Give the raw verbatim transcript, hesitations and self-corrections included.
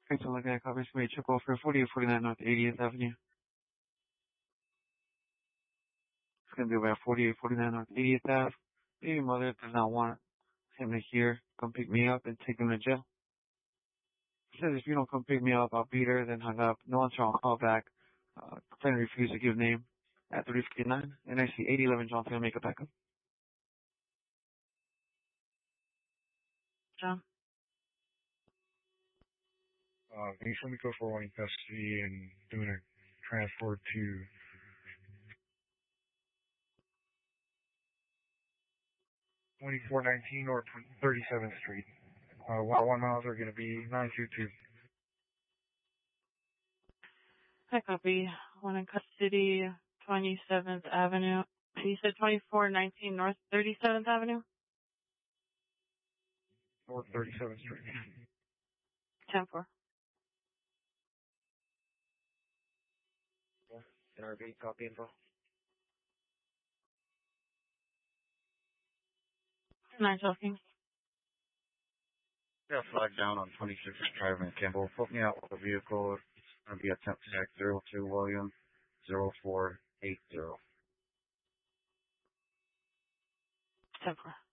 Okay, so looking at coverage for triple for forty-eight forty-nine North eightieth Avenue. It's gonna be about forty-eight forty-nine North eightieth Ave. Baby mother does not want him to hear. Come pick me up and take him to jail. He says if you don't come pick me up, I'll beat her. Then hung up. No answer. I'll call back. Uh, complainant refused to give name at thirty fifty-nine. And I see eighty eleven Johnson. Make a backup. John. Uh, can you send me code four one in custody and doing a transport to twenty-four nineteen or thirty-seventh Street? Uh, one, one miles are going to be nine two two. I copy. One in custody, twenty-seventh Avenue. You said twenty-four nineteen North thirty-seventh Avenue? North thirty-seventh Street. ten four. N R B, copy info. Nine talking. Yeah, flag down on twenty-sixth driving in Campbell. Put me out with the vehicle. It's going to be a temp tag zero two William zero four eight zero. ten four.